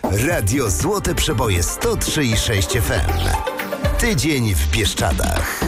Radio Złote Przeboje 103,6 FM. Tydzień w Bieszczadach.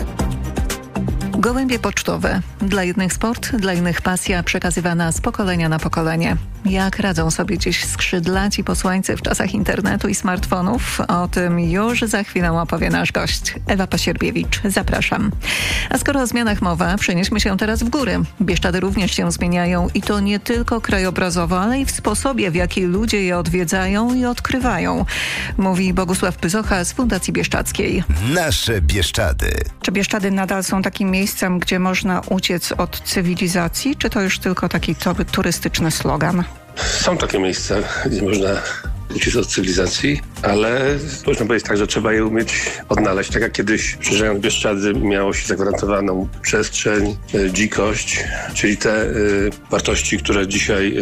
Gołębie pocztowe. Dla jednych sport, dla innych pasja przekazywana z pokolenia na pokolenie. Jak radzą sobie dziś skrzydlaci posłańcy w czasach internetu i smartfonów? O tym już za chwilę opowie nasz gość. Ewa Pasierbiewicz. Zapraszam. A skoro o zmianach mowa, przenieśmy się teraz w góry. Bieszczady również się zmieniają i to nie tylko krajobrazowo, ale i w sposobie, w jaki ludzie je odwiedzają i odkrywają. Mówi Bogusław Pyzocha z Fundacji Bieszczadzkiej. Nasze Bieszczady. Czy Bieszczady nadal są takim miejscem, gdzie można uciec od cywilizacji, czy to już tylko taki turystyczny slogan? Są takie miejsca, gdzie można uciec od cywilizacji, ale można powiedzieć tak, że trzeba je umieć odnaleźć. Tak jak kiedyś przyjeżdżając Bieszczady miało się zagwarantowaną przestrzeń, dzikość, czyli te wartości, które dzisiaj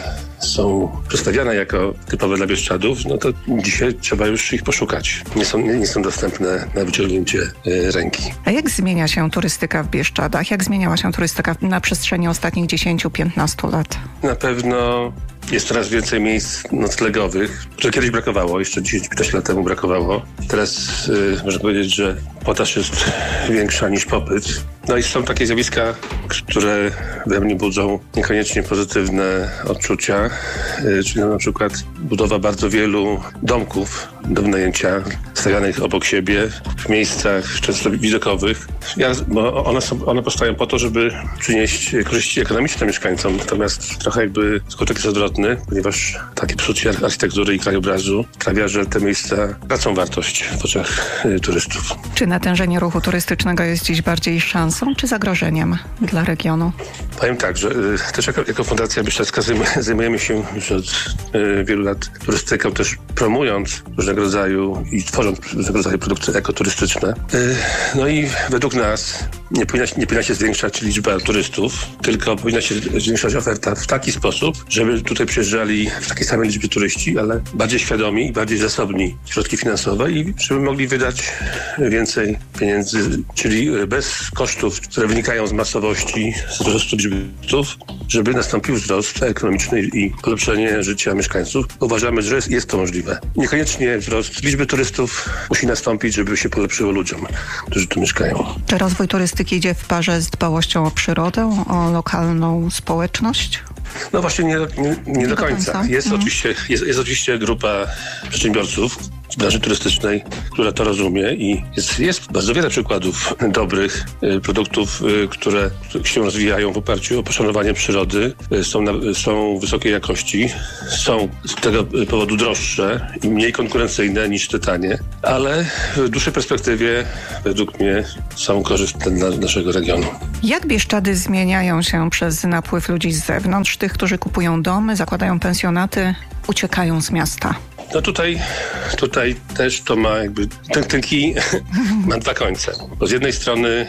są przedstawiane jako typowe dla Bieszczadów, no to dzisiaj trzeba już ich poszukać. Nie są dostępne na wyciągnięcie ręki. A jak zmienia się turystyka w Bieszczadach? Jak zmieniała się turystyka na przestrzeni ostatnich 10-15 lat? Na pewno jest coraz więcej miejsc noclegowych, które kiedyś brakowało, jeszcze 10-15 lat temu brakowało. Teraz można powiedzieć, że podaż jest większa niż popyt. No i są takie zjawiska, które we mnie budzą niekoniecznie pozytywne odczucia, czyli na przykład budowa bardzo wielu domków do wynajęcia, stawianych obok siebie, w miejscach często widokowych. Bo one powstają po to, żeby przynieść korzyści ekonomiczne mieszkańcom, natomiast trochę jakby skutek jest odwrotny, ponieważ takie psucie architektury i krajobrazu sprawia, że te miejsca tracą wartość w oczach turystów. Czy natężenie ruchu turystycznego jest dziś bardziej szansą czy zagrożeniem dla regionu? Powiem tak, że też jako Fundacja Bieszczadzka zajmujemy się już od wielu lat turystyką, też promując różnego rodzaju i tworząc różnego rodzaju produkty ekoturystyczne. No i według nas nie powinna się zwiększać liczba turystów, tylko powinna się zwiększać oferta w taki sposób, żeby tutaj przyjeżdżali w takiej samej liczbie turyści, ale bardziej świadomi i bardziej zasobni środki finansowe i żeby mogli wydać więcej pieniędzy, czyli bez kosztów, które wynikają z masowości, z wzrostu liczby turystów, żeby nastąpił wzrost ekonomiczny i polepszenie życia mieszkańców. Uważamy, że jest to możliwe. Niekoniecznie wzrost liczby turystów musi nastąpić, żeby się polepszyło ludziom, którzy tu mieszkają. Czy rozwój turystyki idzie w parze z dbałością o przyrodę, o lokalną społeczność? No właśnie nie do końca. Jest oczywiście grupa przedsiębiorców z branży turystycznej, która to rozumie i jest bardzo wiele przykładów dobrych produktów, które się rozwijają w oparciu o poszanowanie przyrody, są wysokiej jakości, są z tego powodu droższe i mniej konkurencyjne niż te tanie, ale w dłuższej perspektywie według mnie są korzystne dla naszego regionu. Jak Bieszczady zmieniają się przez napływ ludzi z zewnątrz, tych, którzy kupują domy, zakładają pensjonaty, uciekają z miasta? No tutaj też to ma jakby, ten kij ma dwa końce. Bo z jednej strony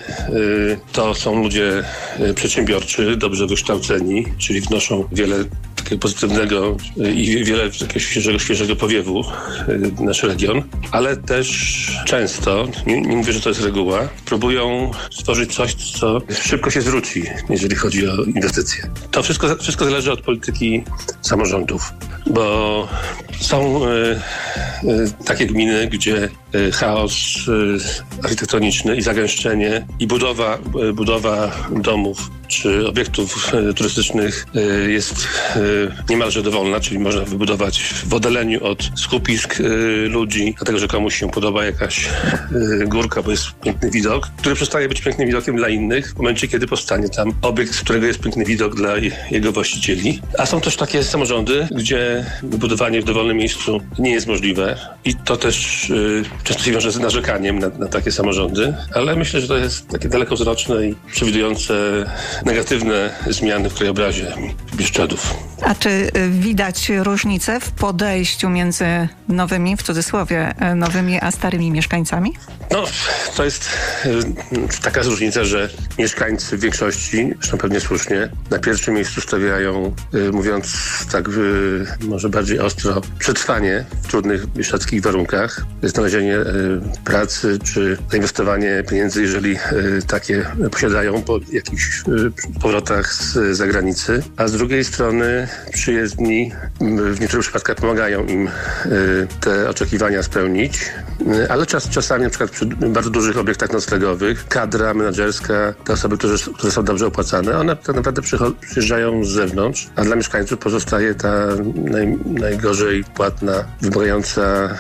to są ludzie przedsiębiorczy, dobrze wykształceni, czyli wnoszą wiele takiego pozytywnego i wiele takiego świeżego powiewu w nasz region, ale też często, nie mówię, że to jest reguła, próbują stworzyć coś, co szybko się zwróci, jeżeli chodzi o inwestycje. To wszystko zależy od polityki samorządów, bo są takie gminy, gdzie chaos architektoniczny i zagęszczenie i budowa domów czy obiektów turystycznych jest niemalże dowolna, czyli można wybudować w oddaleniu od skupisk ludzi, dlatego że komuś się podoba jakaś górka, bo jest piękny widok, który przestaje być pięknym widokiem dla innych w momencie, kiedy powstanie tam obiekt, z którego jest piękny widok dla jego właścicieli. A są też takie samorządy, gdzie wybudowanie w dowolnym miejscu nie jest możliwe i to też często się wiąże z narzekaniem na takie samorządy, ale myślę, że to jest takie dalekowzroczne i przewidujące negatywne zmiany w krajobrazie Bieszczadów. A czy widać różnicę w podejściu między nowymi, w cudzysłowie, nowymi a starymi mieszkańcami? No, to jest taka różnica, że mieszkańcy w większości, zresztą pewnie słusznie, na pierwszym miejscu stawiają, mówiąc tak może bardziej ostro, przetrwanie w trudnych bieszczadzkich warunkach, znalezienie pracy czy zainwestowanie pieniędzy, jeżeli takie posiadają po jakichś powrotach z zagranicy, a z drugiej strony przyjezdni, w niektórych przypadkach pomagają im te oczekiwania spełnić, ale czasami na przykład przy bardzo dużych obiektach noclegowych kadra menedżerska, te osoby, które są dobrze opłacane, one tak naprawdę przyjeżdżają z zewnątrz, a dla mieszkańców pozostaje ta najgorzej płatna, wymagająca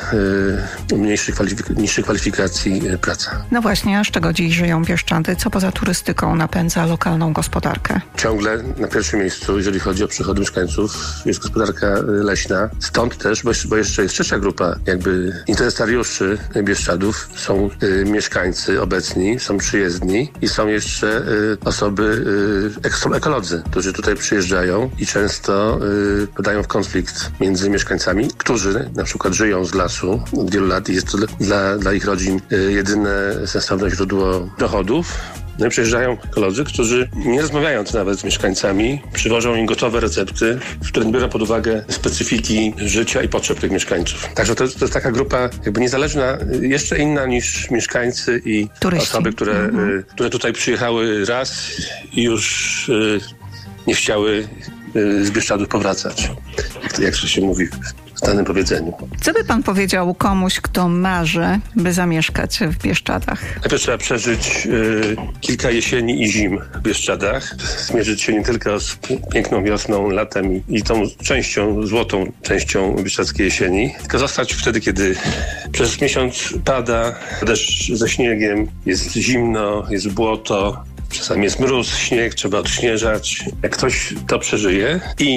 niższej kwalifikacji praca. No właśnie, a z czego dziś żyją Bieszczady? Co poza turystyką napędza lokalną gospodarkę? Ciągle na pierwszym miejscu, jeżeli chodzi o przychody mieszkańców, jest gospodarka leśna. Stąd też, bo jeszcze jest trzecia grupa interesariuszy Bieszczadów. Są mieszkańcy obecni, są przyjezdni i są jeszcze osoby, są ekolodzy, którzy tutaj przyjeżdżają i często podają w konflikt między mieszkańcami, którzy na przykład żyją z lasu od wielu lat i jest to dla ich rodzin jedyne sensowne źródło dochodów. No i przyjeżdżają ekolodzy, którzy nie rozmawiając nawet z mieszkańcami, przywożą im gotowe recepty, które biorą pod uwagę specyfiki życia i potrzeb tych mieszkańców. Także to jest taka grupa jakby niezależna, jeszcze inna niż mieszkańcy i turyści. Osoby, które tutaj przyjechały raz i już nie chciały z Bieszczadów powracać, jak to się mówi w danym powiedzeniu. Co by pan powiedział komuś, kto marzy, by zamieszkać w Bieszczadach? Najpierw trzeba przeżyć kilka jesieni i zim w Bieszczadach. Zmierzyć się nie tylko z piękną wiosną, latem i tą złotą częścią bieszczadzkiej jesieni, tylko zostać wtedy, kiedy przez miesiąc pada deszcz ze śniegiem, jest zimno, jest błoto, czasami jest mróz, śnieg, trzeba odśnieżać. Jak ktoś to przeżyje i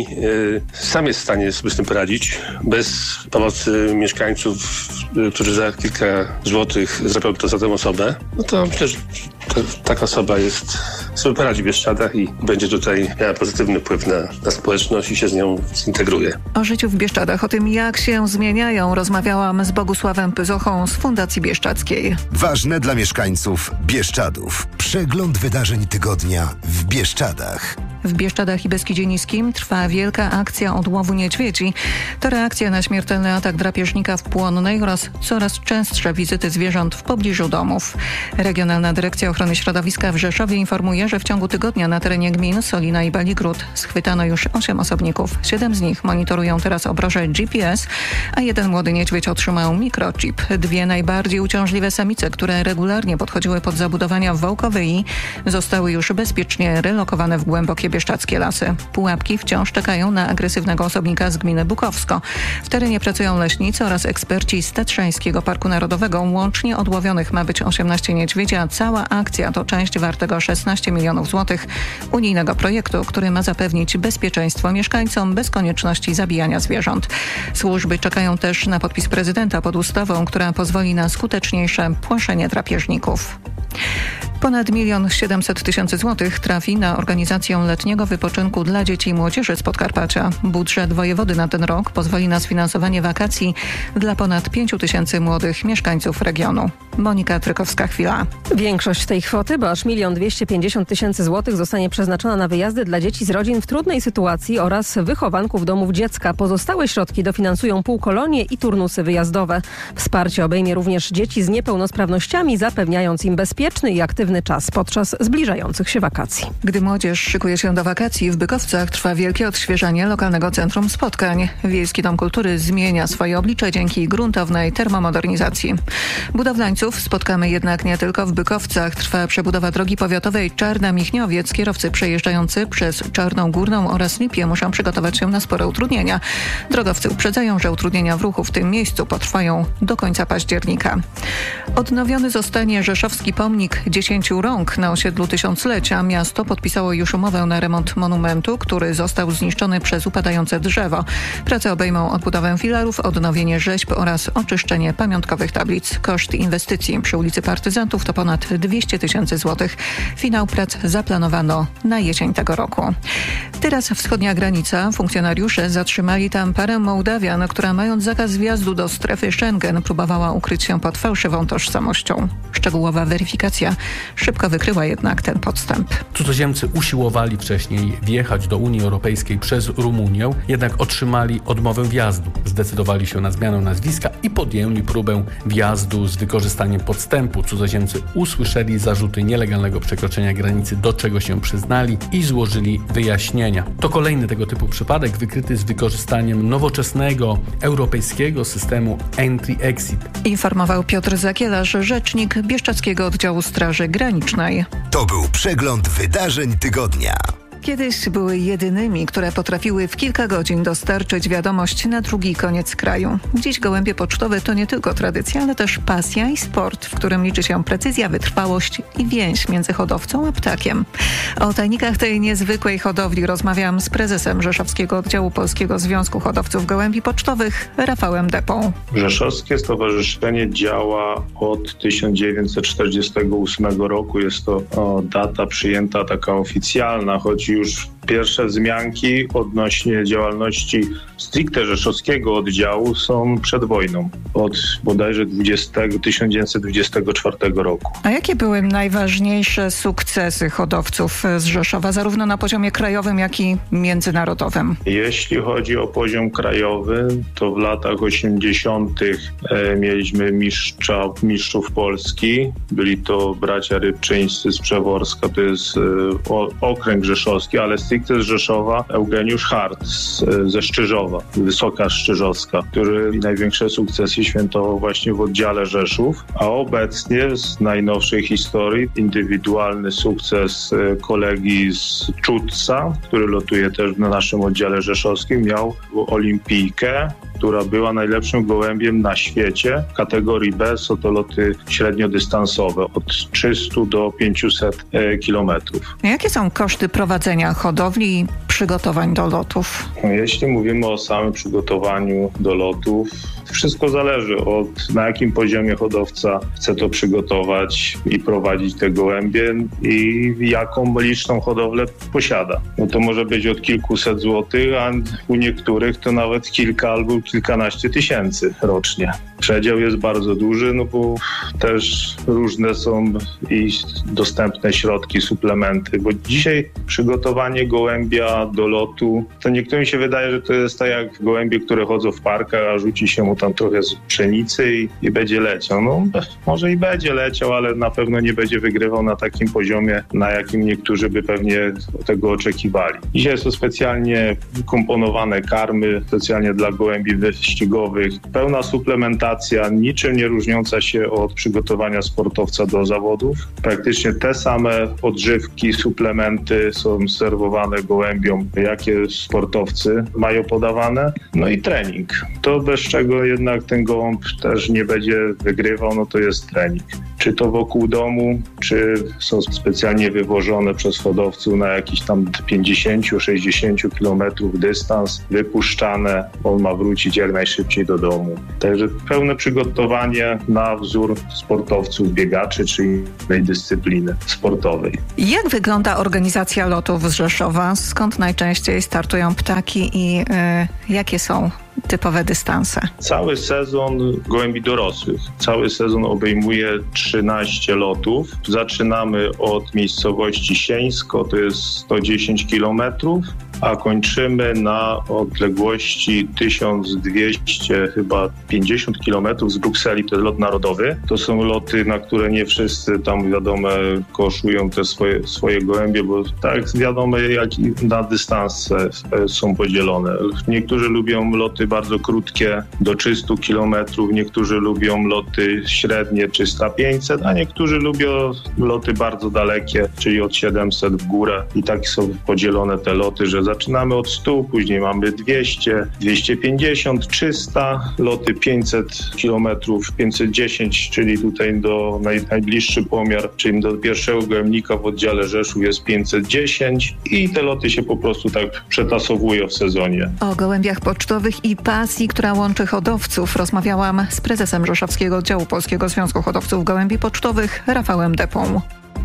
sam jest w stanie sobie z tym poradzić, bez pomocy mieszkańców, którzy za kilka złotych zrobią to za tę osobę, no to myślę, że taka osoba sobie poradzi w Bieszczadach i będzie tutaj miała pozytywny wpływ na społeczność i się z nią zintegruje. O życiu w Bieszczadach, o tym jak się zmieniają, rozmawiałam z Bogusławem Pyzochą z Fundacji Bieszczadzkiej. Ważne dla mieszkańców Bieszczadów. Przegląd wydarzeń tygodnia w Bieszczadach. W Bieszczadach i Beskidzie Niskim trwa wielka akcja odłowu niedźwiedzi. To reakcja na śmiertelny atak drapieżnika w Płonnej oraz coraz częstsze wizyty zwierząt w pobliżu domów. Regionalna Dyrekcja Ochrony Środowiska w Rzeszowie informuje, że w ciągu tygodnia na terenie gmin Solina i Baligród schwytano już 8 osobników. 7 z nich monitorują teraz obroże GPS, a 1 młody niedźwiedź otrzymał mikrochip. 2 najbardziej uciążliwe samice, które regularnie podchodziły pod zabudowania w Wałkowyi, zostały już bezpiecznie relokowane w głębokie bieszczadzkie lasy. Pułapki wciąż czekają na agresywnego osobnika z gminy Bukowsko. W terenie pracują leśnicy oraz eksperci z Tatrzańskiego Parku Narodowego. Łącznie odłowionych ma być 18 niedźwiedzi, a cała akcja to część wartego 16 milionów złotych unijnego projektu, który ma zapewnić bezpieczeństwo mieszkańcom bez konieczności zabijania zwierząt. Służby czekają też na podpis prezydenta pod ustawą, która pozwoli na skuteczniejsze płaszczenie drapieżników. Ponad 1 700 000 złotych trafi na organizację letniego wypoczynku dla dzieci i młodzieży z Podkarpacia. Budżet wojewody na ten rok pozwoli na sfinansowanie wakacji dla ponad 5 000 młodych mieszkańców regionu. Monika Trykowska-Chwila. Większość tej kwoty, bo aż 1 250 000 złotych, zostanie przeznaczona na wyjazdy dla dzieci z rodzin w trudnej sytuacji oraz wychowanków domów dziecka. Pozostałe środki dofinansują półkolonie i turnusy wyjazdowe. Wsparcie obejmie również dzieci z niepełnosprawnościami, zapewniając im bezpieczny i aktywny czas podczas zbliżających się wakacji. Gdy młodzież szykuje się do wakacji, w Bykowcach trwa wielkie odświeżanie lokalnego centrum spotkań. Wiejski Dom Kultury zmienia swoje oblicze dzięki gruntownej termomodernizacji. Budowlańców spotkamy jednak nie tylko w Bykowcach. Trwa przebudowa drogi powiatowej Czarna-Michniowiec. Kierowcy przejeżdżający przez Czarną Górną oraz Lipię muszą przygotować się na spore utrudnienia. Drogowcy uprzedzają, że utrudnienia w ruchu w tym miejscu potrwają do końca października. Odnowiony zostanie rzeszowski pomnik 10 rąk na osiedlu Tysiąclecia. Miasto podpisało już umowę na remont monumentu, który został zniszczony przez upadające drzewo. Prace obejmą odbudowę filarów, odnowienie rzeźb oraz oczyszczenie pamiątkowych tablic. Koszt inwestycji przy ulicy Partyzantów to ponad 200 000 złotych. Finał prac zaplanowano na jesień tego roku. Teraz wschodnia granica. Funkcjonariusze zatrzymali tam parę Mołdawian, która mając zakaz wjazdu do strefy Schengen próbowała ukryć się pod fałszywą tożsamością. Szczegółowa weryfikacja szybko wykryła jednak ten podstęp. Cudzoziemcy usiłowali wcześniej wjechać do Unii Europejskiej przez Rumunię, jednak otrzymali odmowę wjazdu. W zdecydowali się na zmianę nazwiska i podjęli próbę wjazdu z wykorzystaniem podstępu. Cudzoziemcy usłyszeli zarzuty nielegalnego przekroczenia granicy, do czego się przyznali i złożyli wyjaśnienia. To kolejny tego typu przypadek wykryty z wykorzystaniem nowoczesnego europejskiego systemu Entry-Exit. Informował Piotr Zakielarz, rzecznik Bieszczadzkiego Oddziału Straży Granicznej. To był przegląd wydarzeń tygodnia. Kiedyś były jedynymi, które potrafiły w kilka godzin dostarczyć wiadomość na drugi koniec kraju. Dziś gołębie pocztowe to nie tylko tradycja, ale też pasja i sport, w którym liczy się precyzja, wytrwałość i więź między hodowcą a ptakiem. O tajnikach tej niezwykłej hodowli rozmawiam z prezesem Rzeszowskiego Oddziału Polskiego Związku Hodowców Gołębi Pocztowych, Rafałem Depą. Rzeszowskie Stowarzyszenie działa od 1948 roku. Jest to data przyjęta taka oficjalna, choć już pierwsze wzmianki odnośnie działalności stricte rzeszowskiego oddziału są przed wojną, od bodajże 1924 roku. A jakie były najważniejsze sukcesy hodowców z Rzeszowa, zarówno na poziomie krajowym, jak i międzynarodowym? Jeśli chodzi o poziom krajowy, to w latach 80. mieliśmy mistrzów Polski. Byli to bracia Rybczyńscy z Przeworska, to jest okręg rzeszowski, ale stricte z Rzeszowa Eugeniusz Hart ze Szczyżowa, Wysoka Szczyżowska, który największe sukcesy świętował właśnie w oddziale Rzeszów, a obecnie z najnowszej historii indywidualny sukces kolegi z Czudca, który lotuje też na naszym oddziale rzeszowskim, miał Olimpijkę, która była najlepszym gołębiem na świecie. W kategorii B są to loty średniodystansowe od 300 do 500 kilometrów. Jakie są koszty prowadzenia hodowli i przygotowań do lotów? Jeśli mówimy o samym przygotowaniu do lotów, wszystko zależy od na jakim poziomie hodowca chce to przygotować i prowadzić te gołębie i jaką liczną hodowlę posiada. No to może być od kilkuset złotych, a u niektórych to nawet kilka albo kilkanaście tysięcy rocznie. Przedział jest bardzo duży, no bo też różne są i dostępne środki, suplementy, bo dzisiaj przygotowanie gołębia do lotu, to niektórym się wydaje, że to jest tak jak gołębie, które chodzą w parkach, a rzuci się mu tam trochę z pszenicy i będzie leciał. No może i będzie leciał, ale na pewno nie będzie wygrywał na takim poziomie, na jakim niektórzy by pewnie tego oczekiwali. Dzisiaj są specjalnie komponowane karmy, specjalnie dla gołębi wyścigowych, pełna suplementacja, niczym nie różniąca się od przygotowania sportowca do zawodów. Praktycznie te same odżywki, suplementy są serwowane gołębiom, jakie sportowcy mają podawane. No i trening. To bez czego jednak ten gołąb też nie będzie wygrywał, no to jest trening. Czy to wokół domu, czy są specjalnie wywożone przez hodowców na jakiś tam 50-60 kilometrów dystans, wypuszczane, on ma wrócić jak najszybciej do domu. Także pełne przygotowanie na wzór sportowców, biegaczy czy innej dyscypliny sportowej. Jak wygląda organizacja lotów z Rzeszowa? Skąd najczęściej startują ptaki i jakie są typowe dystanse? Cały sezon gołębi dorosłych. Cały sezon obejmuje 13 lotów. Zaczynamy od miejscowości Sieńsko, to jest 110 kilometrów, a kończymy na odległości 1250 kilometrów z Brukseli. To jest lot narodowy. To są loty, na które nie wszyscy tam wiadomo koszują te swoje gołębie, bo tak wiadomo jak i na dystanse są podzielone. Niektórzy lubią loty bardzo krótkie do 300 kilometrów, niektórzy lubią loty średnie 300-500, a niektórzy lubią loty bardzo dalekie, czyli od 700 w górę i tak są podzielone te loty, że zaczynamy od 100, później mamy 200, 250, 300, loty 500 km, 510, czyli tutaj do najbliższy pomiar, czyli do pierwszego gołębnika w oddziale Rzeszów jest 510 i te loty się po prostu tak przetasowują w sezonie. O gołębiach pocztowych i pasji, która łączy hodowców, rozmawiałam z prezesem Rzeszowskiego Oddziału Polskiego Związku Hodowców Gołębi Pocztowych, Rafałem Depą.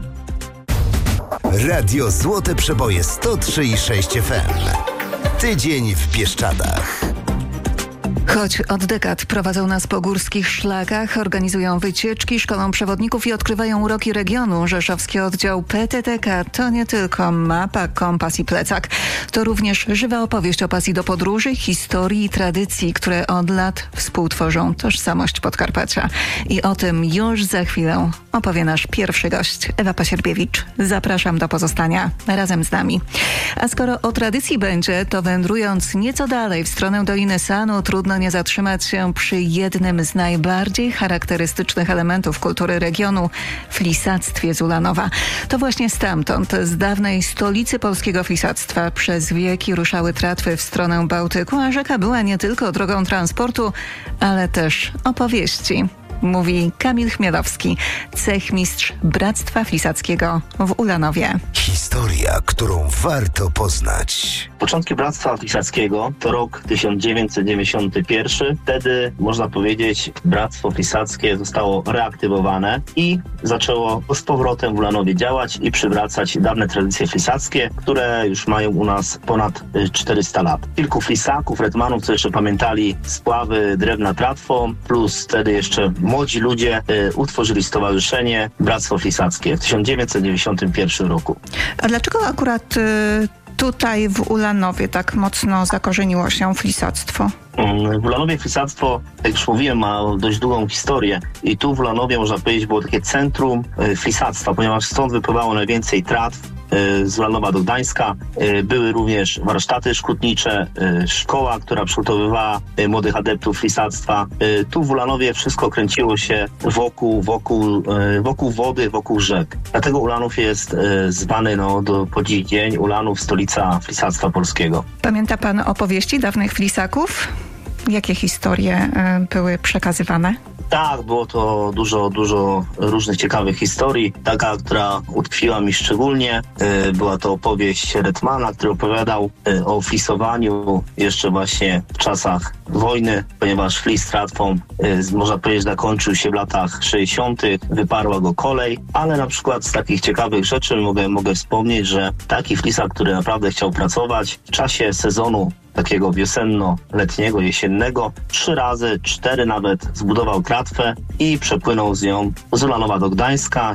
Radio Złote Przeboje 103,6 FM. Tydzień w Bieszczadach. Choć od dekad prowadzą nas po górskich szlakach, organizują wycieczki, szkolą przewodników i odkrywają uroki regionu, rzeszowski oddział PTTK to nie tylko mapa, kompas i plecak. To również żywa opowieść o pasji do podróży, historii i tradycji, które od lat współtworzą tożsamość Podkarpacia. I o tym już za chwilę opowie nasz pierwszy gość, Ewa Pasierbiewicz. Zapraszam do pozostania razem z nami. A skoro o tradycji będzie, to wędrując nieco dalej w stronę Doliny Sanu, trudno nie zatrzymać się przy jednym z najbardziej charakterystycznych elementów kultury regionu – flisactwie z Ulanowa. To właśnie stamtąd, z dawnej stolicy polskiego flisactwa, przez wieki ruszały tratwy w stronę Bałtyku, a rzeka była nie tylko drogą transportu, ale też opowieści. Mówi Kamil Chmielowski, cechmistrz Bractwa Flisackiego w Ulanowie. Historia, którą warto poznać. Początki Bractwa Flisackiego to rok 1991. Wtedy, można powiedzieć, Bractwo Flisackie zostało reaktywowane i zaczęło z powrotem w Ulanowie działać i przywracać dawne tradycje flisackie, które już mają u nas ponad 400 lat. Kilku flisaków, retmanów, co jeszcze pamiętali spławy drewna tratwą, plus wtedy jeszcze młodzi ludzie utworzyli stowarzyszenie Bractwo Flisackie w 1991 roku. A dlaczego akurat tutaj w Ulanowie tak mocno zakorzeniło się flisactwo? W Ulanowie flisactwo, jak już mówiłem, ma dość długą historię i tu w Ulanowie, można powiedzieć, było takie centrum flisactwa, ponieważ stąd wypływało najwięcej tratw z Ulanowa do Gdańska. Były również warsztaty szkutnicze, szkoła, która przygotowywała młodych adeptów flisactwa. Tu w Ulanowie wszystko kręciło się wokół wody, wokół rzek. Dlatego Ulanów jest zwany po dziś dzień Ulanów, stolica flisactwa polskiego. Pamięta pan opowieści dawnych flisaków? Jakie historie były przekazywane? Tak, było to dużo różnych ciekawych historii. Taka, która utkwiła mi szczególnie, była to opowieść retmana, który opowiadał o flisowaniu jeszcze właśnie w czasach wojny, ponieważ flis tratwą, można powiedzieć, zakończył się w latach 60., wyparła go kolej, ale na przykład z takich ciekawych rzeczy mogę wspomnieć, że taki flisak, który naprawdę chciał pracować w czasie sezonu takiego wiosenno-letniego, jesiennego, 3 razy, 4 nawet zbudował tratwę i przepłynął z nią z Ulanowa do Gdańska,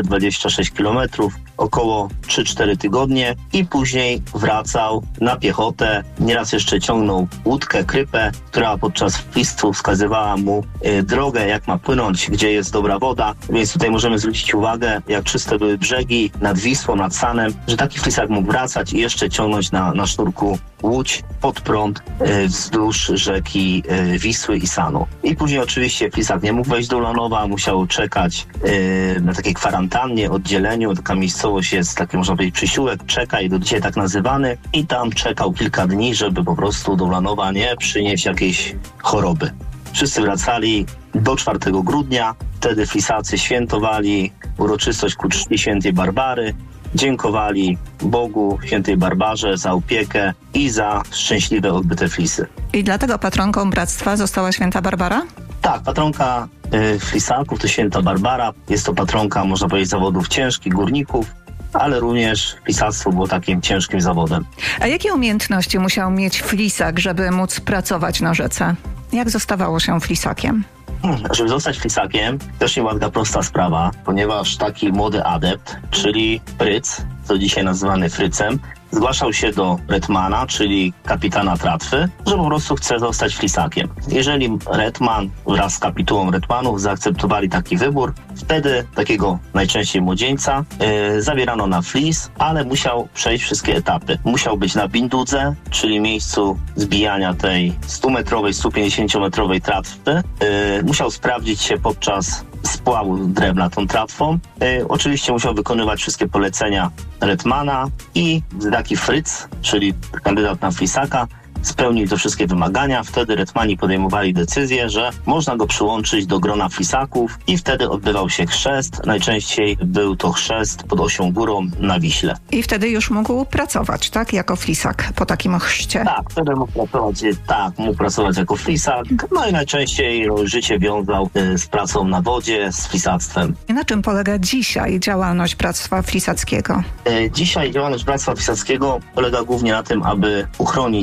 726 km, około 3-4 tygodnie i później wracał na piechotę. Nieraz jeszcze ciągnął łódkę, krypę, która podczas flistu wskazywała mu drogę, jak ma płynąć, gdzie jest dobra woda. Więc tutaj możemy zwrócić uwagę, jak czyste były brzegi nad Wisłą, nad Sanem, że taki flisak mógł wracać i jeszcze ciągnąć na sznurku łódź pod prąd wzdłuż rzeki Wisły i Sanu. I później oczywiście flisak nie mógł wejść do Ulanowa, musiał czekać na takiej kwarantannie, oddzieleniu. Taka miejscowość jest, taki można powiedzieć, przysiłek, czekaj, do dzisiaj tak nazywany. I tam czekał kilka dni, żeby po prostu do Ulanowa nie przynieść jakiejś choroby. Wszyscy wracali do 4 grudnia. Wtedy flisacy świętowali uroczystość ku czci świętej Barbary. Dziękowali Bogu, świętej Barbarze za opiekę i za szczęśliwe odbyte flisy. I dlatego patronką bractwa została święta Barbara? Tak, patronka flisaków to święta Barbara. Jest to patronka, można powiedzieć, zawodów ciężkich, górników, ale również flisactwo było takim ciężkim zawodem. A jakie umiejętności musiał mieć flisak, żeby móc pracować na rzece? Jak zostawało się flisakiem? Żeby zostać flisakiem, też nie była taka prosta sprawa, ponieważ taki młody adept, czyli fryc, co dzisiaj nazywany frycem, zgłaszał się do retmana, czyli kapitana tratwy, że po prostu chce zostać flisakiem. Jeżeli retman wraz z kapitułą retmanów zaakceptowali taki wybór, wtedy takiego najczęściej młodzieńca zabierano na flis, ale musiał przejść wszystkie etapy. Musiał być na bindudze, czyli miejscu zbijania tej 100-metrowej, 150-metrowej tratwy. Musiał sprawdzić się podczas spławu drewna tą tratwą. Oczywiście musiał wykonywać wszystkie polecenia retmana i taki fryc, czyli kandydat na flisaka, spełnił te wszystkie wymagania. Wtedy retmani podejmowali decyzję, że można go przyłączyć do grona flisaków i wtedy odbywał się chrzest. Najczęściej był to chrzest pod Osią Górą na Wiśle. I wtedy już mógł pracować, tak? Jako flisak po takim chrzcie. Tak, wtedy mógł pracować jako flisak. No i najczęściej życie wiązał z pracą na wodzie, z flisactwem. I na czym polega dzisiaj działalność Bractwa Flisackiego? Dzisiaj działalność Bractwa Flisackiego polega głównie na tym, aby uchronić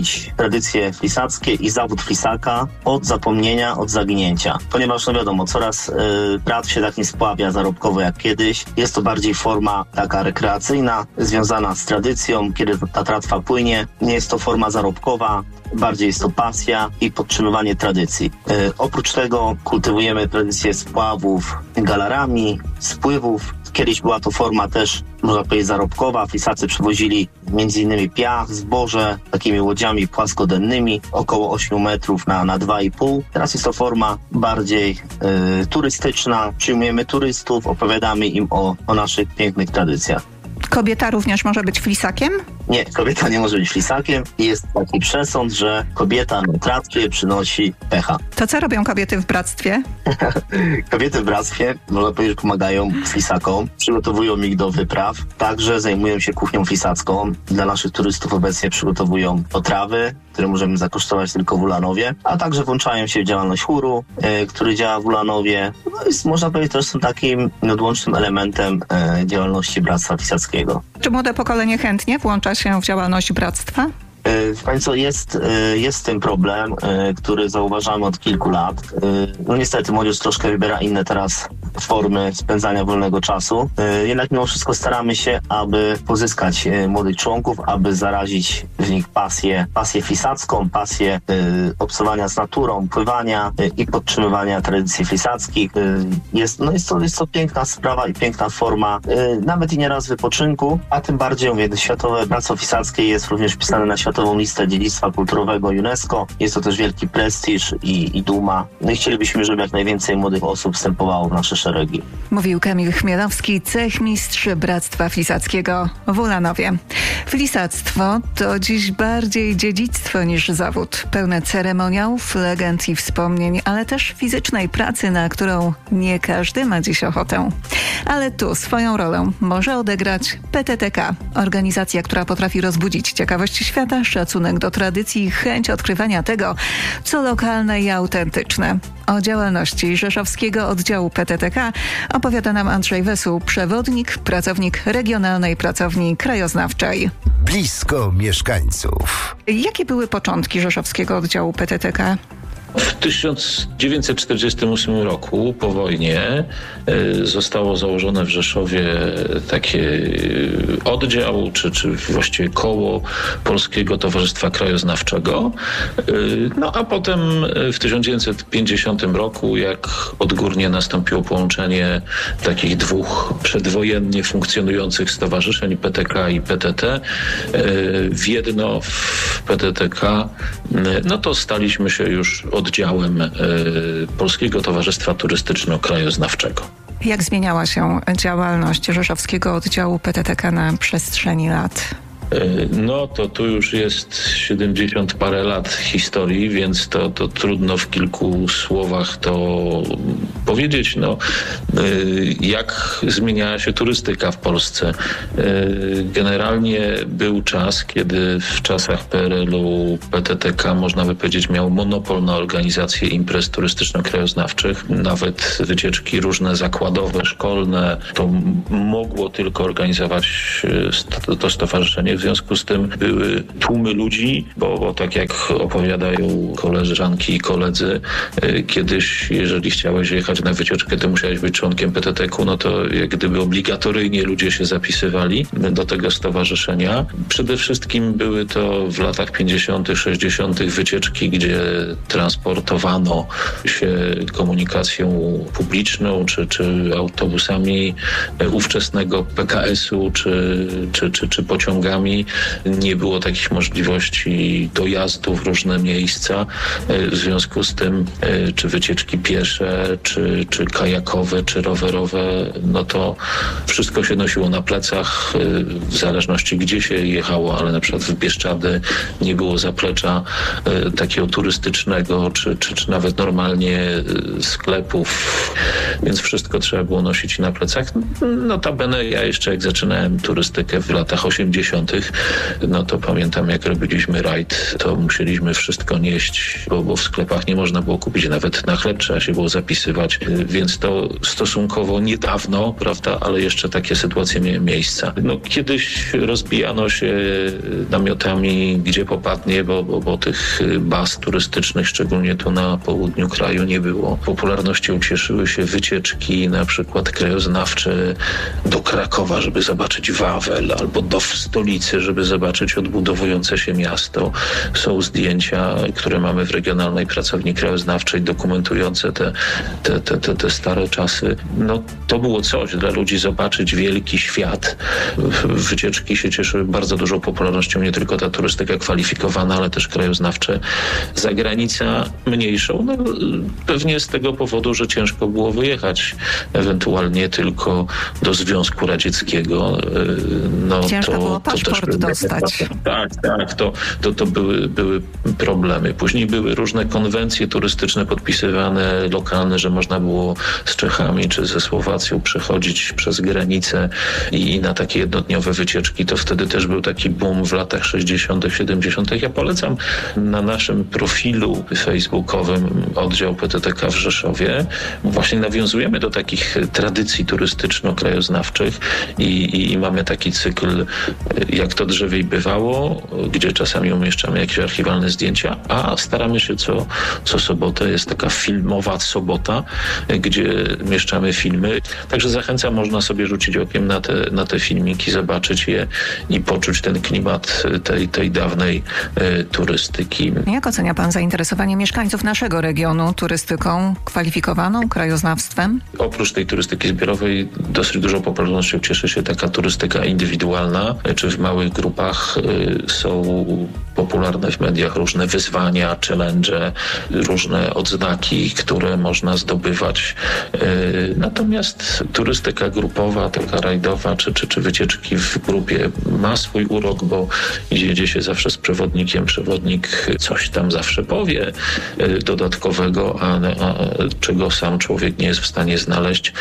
tradycje flisackie i zawód flisaka od zapomnienia, od zaginięcia. Ponieważ no wiadomo, coraz tratw się tak nie spławia zarobkowo jak kiedyś. Jest to bardziej forma taka rekreacyjna, związana z tradycją, kiedy ta tratwa płynie. Nie jest to forma zarobkowa, bardziej jest to pasja i podtrzymywanie tradycji. Oprócz tego kultywujemy tradycję spławów galarami, spływów. Kiedyś była to forma też, można powiedzieć, zarobkowa. Flisacy przywozili m.in. piach, zboże takimi łodziami płaskodennymi, około 8 metrów na 2,5. Teraz jest to forma bardziej turystyczna. Przyjmujemy turystów, opowiadamy im o naszych pięknych tradycjach. Kobieta również może być flisakiem? Nie, kobieta nie może być flisakiem. Jest taki przesąd, że kobieta na tratwie przynosi pecha. To co robią kobiety w bractwie? Kobiety w bractwie, można powiedzieć, pomagają flisakom, przygotowują ich do wypraw, także zajmują się kuchnią flisacką. Dla naszych turystów obecnie przygotowują potrawy, które możemy zakosztować tylko w Ulanowie, a także włączają się w działalność chóru, który działa w Ulanowie. No i można powiedzieć, też są takim nieodłącznym elementem działalności Bractwa Flisackiego. Czy młode pokolenie chętnie włącza się w działalność bractwa? Państwo, jest z tym problem, który zauważamy od kilku lat. No niestety młodzież troszkę wybiera inne teraz formy spędzania wolnego czasu. Jednak mimo wszystko staramy się, aby pozyskać młodych członków, aby zarazić w nich pasję flisacką, pasję obcowania z naturą, pływania i podtrzymywania tradycji flisackich. Jest to piękna sprawa i piękna forma, nawet i nieraz wypoczynku, a tym bardziej, mówię, Światowe Bractwo Flisackie jest również wpisane na Światową Listę Dziedzictwa Kulturowego UNESCO. Jest to też wielki prestiż i duma. No i chcielibyśmy, żeby jak najwięcej młodych osób wstępowało w nasze szeregi. Mówił Kamil Chmielowski, cechmistrz Bractwa Flisackiego w Ulanowie. Flisactwo to dziś bardziej dziedzictwo niż zawód. Pełne ceremoniałów, legend i wspomnień, ale też fizycznej pracy, na którą nie każdy ma dziś ochotę. Ale tu swoją rolę może odegrać PTTK. Organizacja, która potrafi rozbudzić ciekawość świata, szacunek do tradycji i chęć odkrywania tego, co lokalne i autentyczne. O działalności rzeszowskiego oddziału PTTK opowiada nam Andrzej Wesuł, przewodnik, pracownik Regionalnej Pracowni Krajoznawczej. Blisko mieszkańców. Jakie były początki rzeszowskiego oddziału PTTK? W 1948 roku, po wojnie, zostało założone w Rzeszowie takie oddział, czy właściwie koło Polskiego Towarzystwa Krajoznawczego. No a potem w 1950 roku, jak odgórnie nastąpiło połączenie takich dwóch przedwojennie funkcjonujących stowarzyszeń, PTK i PTT, w jedno, w PTTK, no to staliśmy się już oddziałem Polskiego Towarzystwa Turystyczno-Krajoznawczego. Jak zmieniała się działalność rzeszowskiego oddziału PTTK na przestrzeni lat? No to tu już jest 70 parę lat historii, więc to trudno w kilku słowach to powiedzieć. No, jak zmieniała się turystyka w Polsce? Generalnie był czas, kiedy w czasach PRL-u PTTK, można by powiedzieć, miał monopol na organizację imprez turystyczno-krajoznawczych. Nawet wycieczki różne zakładowe, szkolne, to mogło tylko organizować to stowarzyszenie. W związku z tym były tłumy ludzi, bo tak jak opowiadają koleżanki i koledzy, kiedyś, jeżeli chciałeś jechać na wycieczkę, to musiałeś być członkiem PTTK-u, no to jak gdyby obligatoryjnie ludzie się zapisywali do tego stowarzyszenia. Przede wszystkim były to w latach 50., 60. wycieczki, gdzie transportowano się komunikacją publiczną, czy autobusami ówczesnego PKS-u, czy pociągami. Nie było takich możliwości dojazdu w różne miejsca. W związku z tym czy wycieczki piesze, czy kajakowe, czy rowerowe, no to wszystko się nosiło na plecach, w zależności gdzie się jechało, ale na przykład w Bieszczady nie było zaplecza takiego turystycznego, czy nawet normalnie sklepów, więc wszystko trzeba było nosić na plecach. Notabene ja jeszcze jak zaczynałem turystykę w latach 80., no to pamiętam, jak robiliśmy rajd, to musieliśmy wszystko nieść, bo w sklepach nie można było kupić nawet na chleb, trzeba się było zapisywać, więc to stosunkowo niedawno, prawda, ale jeszcze takie sytuacje miały miejsca. No kiedyś rozbijano się namiotami, gdzie popadnie, bo tych baz turystycznych, szczególnie tu na południu kraju, nie było. Popularnością cieszyły się wycieczki, na przykład krajoznawcze do Krakowa, żeby zobaczyć Wawel, albo do stolicy, żeby zobaczyć odbudowujące się miasto. Są zdjęcia, które mamy w Regionalnej Pracowni Krajoznawczej, dokumentujące te stare czasy. No to było coś dla ludzi, zobaczyć wielki świat. Wycieczki się cieszyły bardzo dużą popularnością, nie tylko ta turystyka kwalifikowana, ale też krajoznawcze. Zagranica mniejszą, no pewnie z tego powodu, że ciężko było wyjechać ewentualnie tylko do Związku Radzieckiego. No, ciężko było paszport dostać. Tak, to były problemy. Później były różne konwencje turystyczne podpisywane, lokalne, że można było z Czechami czy ze Słowacją przechodzić przez granicę i na takie jednodniowe wycieczki. To wtedy też był taki boom w latach 60., 70. Ja polecam na naszym profilu facebookowym oddział PTTK w Rzeszowie. Właśnie nawiązujemy do takich tradycji turystyczno-krajoznawczych i mamy taki cykl Jak to drzewiej bywało, gdzie czasami umieszczamy jakieś archiwalne zdjęcia, a staramy się co sobotę, jest taka filmowa sobota, gdzie mieszczamy filmy. Także zachęcam, można sobie rzucić okiem na te filmiki, zobaczyć je i poczuć ten klimat tej dawnej turystyki. Jak ocenia pan zainteresowanie mieszkańców naszego regionu turystyką kwalifikowaną, krajoznawstwem? Oprócz tej turystyki zbiorowej dosyć dużą popularnością cieszy się taka turystyka indywidualna, czy w małych grupach są popularne w mediach różne wyzwania, challenge, różne odznaki, które można zdobywać. Natomiast turystyka grupowa, taka rajdowa, czy wycieczki w grupie ma swój urok, bo jedzie się zawsze z przewodnikiem. Przewodnik coś tam zawsze powie dodatkowego, a czego sam człowiek nie jest w stanie znaleźć,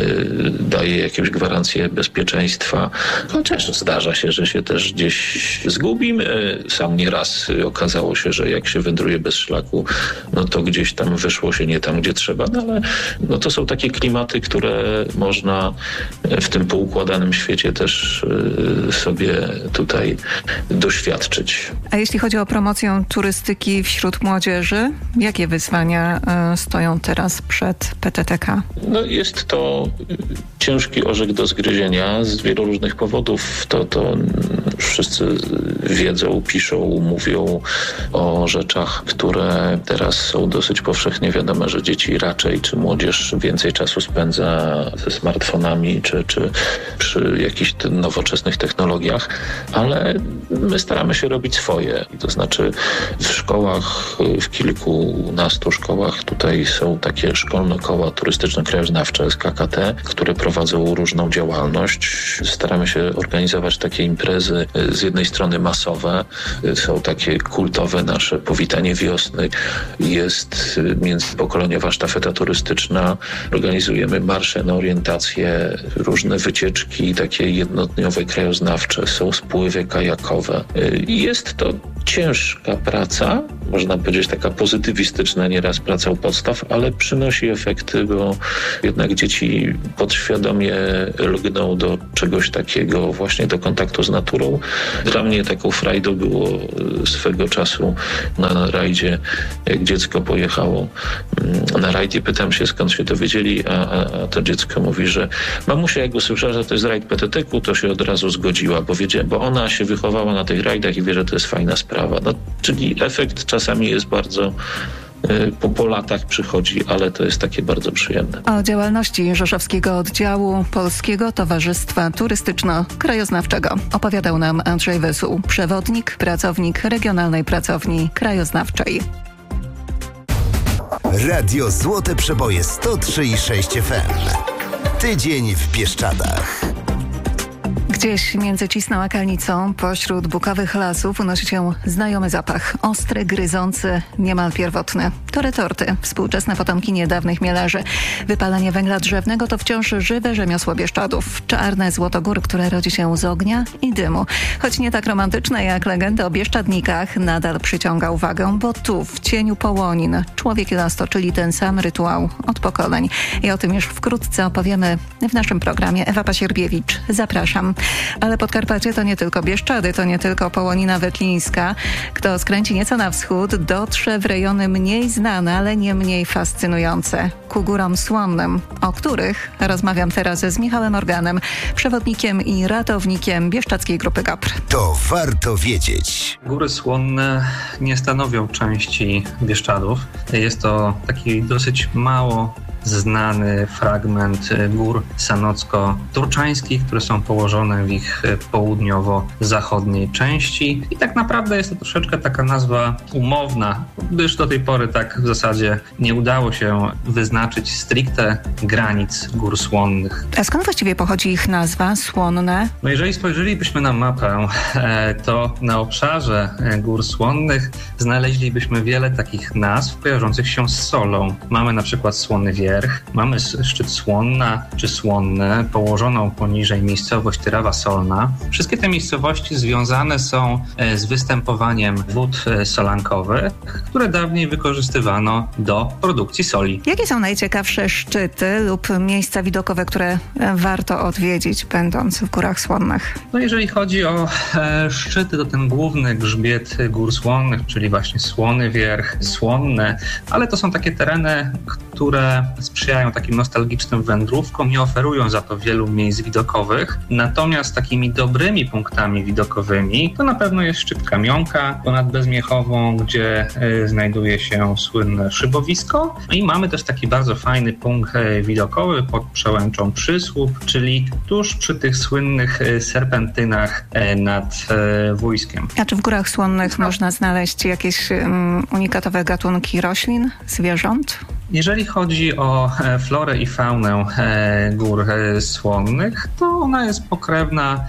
daje jakąś gwarancję bezpieczeństwa. Chociaż zdarza się, że się też gdzieś zgubimy. Sam nieraz okazało się, że jak się wędruje bez szlaku, no to gdzieś tam wyszło się nie tam, gdzie trzeba. No ale no to są takie klimaty, które można w tym poukładanym świecie też sobie tutaj doświadczyć. A jeśli chodzi o promocję turystyki wśród młodzieży, jakie wyzwania stoją teraz przed PTTK? No jest to ciężki orzech do zgryzienia z wielu różnych powodów. To wszyscy wiedzą, piszą, mówią o rzeczach, które teraz są dosyć powszechnie wiadome, że dzieci raczej, czy młodzież więcej czasu spędza ze smartfonami, czy przy jakichś nowoczesnych technologiach, ale my staramy się robić swoje. To znaczy w szkołach, w kilkunastu szkołach tutaj są takie szkolne koła turystyczno-krajoznawcze z KKT, które prowadzą różną działalność. Staramy się organizować takie imprezy z jednej strony masowe, są takie kultowe nasze powitanie wiosny, jest międzypokoleniowa sztafeta turystyczna, organizujemy marsze na orientację, różne wycieczki takie jednodniowe, krajoznawcze, są spływy kajakowe. Jest to ciężka praca, można powiedzieć taka pozytywistyczna nieraz praca u podstaw, ale przynosi efekty, bo jednak dzieci podświadomie lgną do czegoś takiego, właśnie do kontaktu z naturą. Dla mnie taką frajdą było swego czasu na rajdzie, jak dziecko pojechało na rajd i pytam się, skąd się dowiedzieli, a to dziecko mówi, że mamusia, jak usłyszała, że to jest rajd PTTK, to się od razu zgodziła, bo ona się wychowała na tych rajdach i wie, że to jest fajna sprawa. No, czyli efekt czasami jest bardzo po latach przychodzi, ale to jest takie bardzo przyjemne. O działalności Rzeszowskiego Oddziału Polskiego Towarzystwa Turystyczno-Krajoznawczego opowiadał nam Andrzej Wysuł, przewodnik, pracownik Regionalnej Pracowni Krajoznawczej. Radio Złote Przeboje 103,6 FM. Tydzień w Bieszczadach. Gdzieś między Cisną a Kalnicą, pośród bukowych lasów unosi się znajomy zapach. Ostry, gryzący, niemal pierwotny. To retorty, współczesne potomki niedawnych mielarzy. Wypalanie węgla drzewnego to wciąż żywe rzemiosło Bieszczadów. Czarne złotogóry, które rodzi się z ognia i dymu. Choć nie tak romantyczne jak legenda o Bieszczadnikach, nadal przyciąga uwagę, bo tu, w cieniu Połonin, człowiek i las toczyli ten sam rytuał od pokoleń. I o tym już wkrótce opowiemy w naszym programie. Ewa Pasierbiewicz, zapraszam. Ale Podkarpacie to nie tylko Bieszczady, to nie tylko Połonina Wetlińska. Kto skręci nieco na wschód, dotrze w rejony mniej znane, ale nie mniej fascynujące. Ku górom słonnym, o których rozmawiam teraz z Michałem Organem, przewodnikiem i ratownikiem Bieszczadzkiej Grupy GOPR. To warto wiedzieć. Góry Słonne nie stanowią części Bieszczadów. Jest to taki dosyć mało znany fragment gór sanocko-turczańskich, które są położone w ich południowo-zachodniej części. I tak naprawdę jest to troszeczkę taka nazwa umowna, gdyż do tej pory tak w zasadzie nie udało się wyznaczyć stricte granic gór słonnych. A skąd właściwie pochodzi ich nazwa Słonne? No jeżeli spojrzelibyśmy na mapę, to na obszarze gór słonnych znaleźlibyśmy wiele takich nazw kojarzących się z solą. Mamy na przykład Słony Wierch, mamy szczyt Słonna czy Słonne, położoną poniżej miejscowość Tyrawa Solna. Wszystkie te miejscowości związane są z występowaniem wód solankowych, które dawniej wykorzystywano do produkcji soli. Jakie są najciekawsze szczyty lub miejsca widokowe, które warto odwiedzić, będąc w Górach Słonnych? No jeżeli chodzi o szczyty, to ten główny grzbiet gór słonnych, czyli właśnie Słony Wierch, Słonne, ale to są takie tereny, które sprzyjają takim nostalgicznym wędrówkom, nie oferują za to wielu miejsc widokowych. Natomiast takimi dobrymi punktami widokowymi to na pewno jest szczyt Kamionka ponad Bezmiechową, gdzie znajduje się słynne szybowisko. I mamy też taki bardzo fajny punkt widokowy pod przełęczą Przysłup, czyli tuż przy tych słynnych serpentynach nad Wójskiem. A czy w Górach Słonnych można znaleźć jakieś unikatowe gatunki roślin, zwierząt? Jeżeli chodzi o florę i faunę gór słonnych, to ona jest pokrewna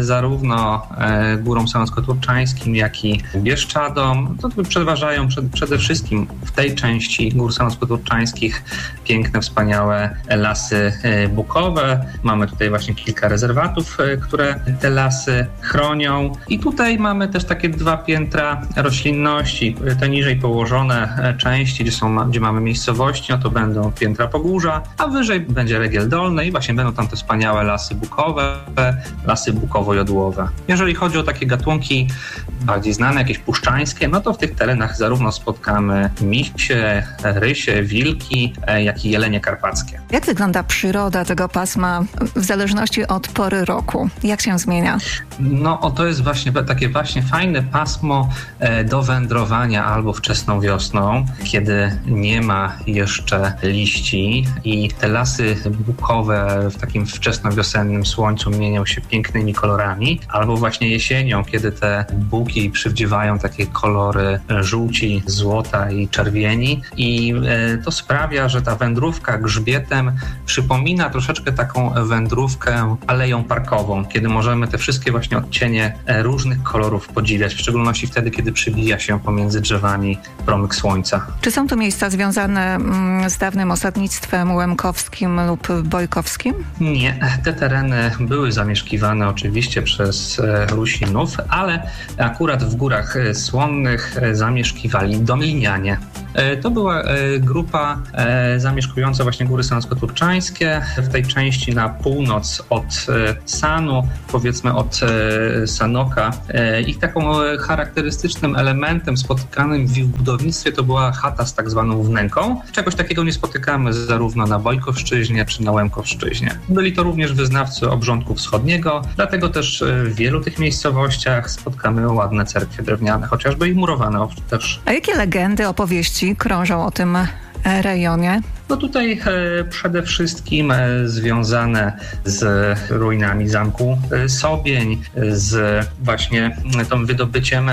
zarówno górom sanocko-turczańskim, jak i Bieszczadom. To przeważają przede wszystkim w tej części gór sanocko-turczańskich piękne, wspaniałe lasy bukowe. Mamy tutaj właśnie kilka rezerwatów, które te lasy chronią. I tutaj mamy też takie 2 piętra roślinności. Te niżej położone części, gdzie mamy miejscowości, no to będą piętra pogórza, a wyżej będzie Regiel Dolny i właśnie będą tam te wspaniałe lasy bukowe, lasy bukowo-jodłowe. Jeżeli chodzi o takie gatunki bardziej znane, jakieś puszczańskie, no to w tych terenach zarówno spotkamy misie, rysie, wilki, jak i jelenie karpackie. Jak wygląda przyroda tego pasma w zależności od pory roku? Jak się zmienia? No to jest właśnie takie właśnie fajne pasmo do wędrowania albo wczesną wiosną, kiedy nie ma jeszcze liści i te lasy bukowe w takim wczesnowiosennym słońcu mienią się pięknymi kolorami, albo właśnie jesienią, kiedy te buki przywdziewają takie kolory żółci, złota i czerwieni i to sprawia, że ta wędrówka grzbietem przypomina troszeczkę taką wędrówkę aleją parkową, kiedy możemy te wszystkie właśnie odcienie różnych kolorów podziwiać, w szczególności wtedy, kiedy przybija się pomiędzy drzewami promyk słońca. Czy są to miejsca związane z dawnym osadnictwem łemkowskim lub bojkowskim? Nie, te tereny były zamieszkiwane oczywiście przez Rusinów, ale akurat w Górach Słonnych zamieszkiwali Domlinianie. To była grupa zamieszkująca właśnie góry sanocko-turczańskie w tej części na północ od Sanu, powiedzmy od Sanoka. Ich taką charakterystycznym elementem spotykanym w ich budownictwie to była chata z tak zwaną wnęką. Czegoś takiego nie spotykamy zarówno na Bojkowszczyźnie czy na Łemkowszczyźnie. Byli to również wyznawcy obrządku wschodniego, dlatego też w wielu tych miejscowościach spotkamy ładne cerkwie drewniane, chociażby i murowane też. A jakie legendy, opowieści krążą o tym rejonie? No tutaj przede wszystkim związane z ruinami zamku Sobień, z właśnie tą wydobyciem